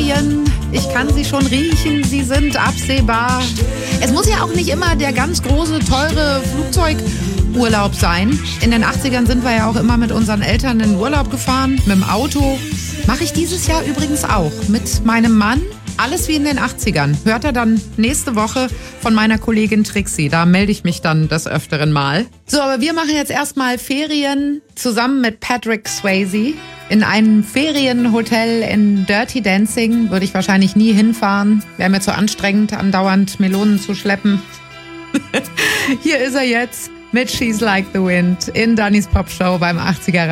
Ferien, ich kann sie schon riechen, sie sind absehbar. Es muss ja auch nicht immer der ganz große, teure Flugzeugurlaub sein. In den 80ern sind wir ja auch immer mit unseren Eltern in den Urlaub gefahren, mit dem Auto. Mache ich dieses Jahr übrigens auch mit meinem Mann. Alles wie in den 80ern. Hört er dann nächste Woche von meiner Kollegin Trixie. Da melde ich mich dann des Öfteren mal. So, aber wir machen jetzt erstmal Ferien zusammen mit Patrick Swayze. In einem Ferienhotel in Dirty Dancing würde ich wahrscheinlich nie hinfahren. Wäre mir zu anstrengend, andauernd Melonen zu schleppen. Hier ist er jetzt mit She's Like the Wind in Dannys Popshow beim 80er